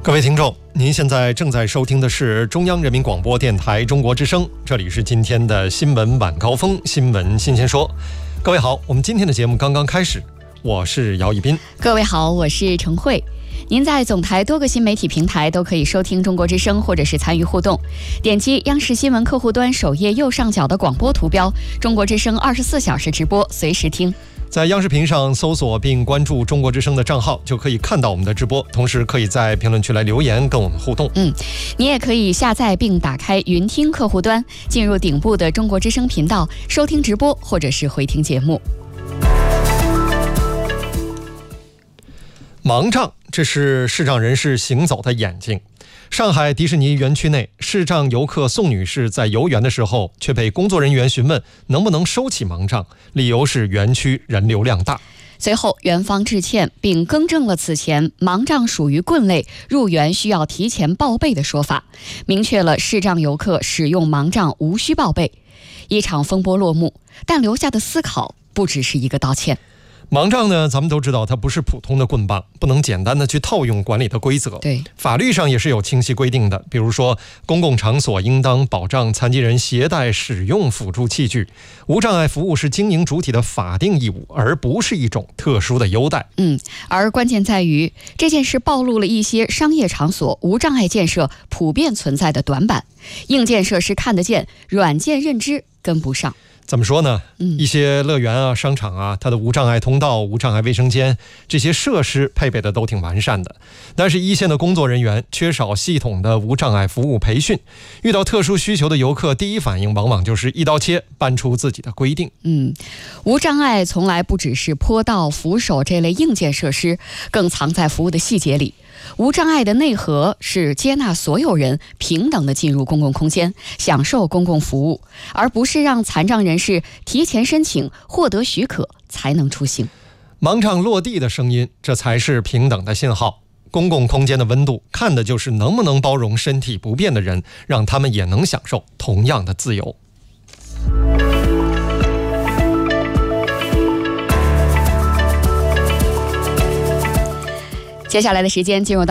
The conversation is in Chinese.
各位听众，您现在正在收听的是中央人民广播电台中国之声，这里是今天的新闻晚高峰，新闻新鲜说。各位好，我们今天的节目刚刚开始，我是姚一斌。 各位好，我是程慧。您在总台多个新媒体平台都可以收听中国之声，或者是参与互动。点击央视新闻客户端首页右上角的广播图标，中国之声24小时直播，随时听。 在央视频上搜索并关注中国之声的账号，就可以看到我们的直播，同时可以在评论区来留言跟我们互动。 你也可以下载并打开云听客户端，进入顶部的中国之声频道，收听直播或者是回听节目。盲杖，这是视障人士行走的眼睛。上海迪士尼园区内，视障游客宋女士在游园的时候，却被工作人员询问能不能收起盲杖，理由是园区人流量大。随后园方致歉，并更正了此前盲杖属于棍类，入园需要提前报备的说法，明确了视障游客使用盲杖无需报备。一场风波落幕，但留下的思考不只是一个道歉。 盲杖呢，咱们都知道它不是普通的棍棒，不能简单的去套用管理的规则。 对， 法律上也是有清晰规定的，比如说公共场所应当保障残疾人携带使用辅助器具，无障碍服务是经营主体的法定义务，而不是一种特殊的优待。 而关键在于这件事暴露了一些商业场所无障碍建设普遍存在的短板，硬件设施看得见，软件认知跟不上。 怎么说呢？一些乐园啊、商场啊，它的无障碍通道、无障碍卫生间这些设施配备的都挺完善的，但是一线的工作人员缺少系统的无障碍服务培训，遇到特殊需求的游客，第一反应往往就是一刀切，搬出自己的规定。 无障碍从来不只是坡道、扶手这类硬件设施，更藏在服务的细节里。无障碍的内核是接纳所有人平等地进入公共空间，享受公共服务，而不是让残障人士提前申请获得许可才能出行。 盲杖落地的声音，这才是平等的信号。公共空间的温度，看的就是能不能包容身体不便的人，让他们也能享受同样的自由。 接下来的时间进入到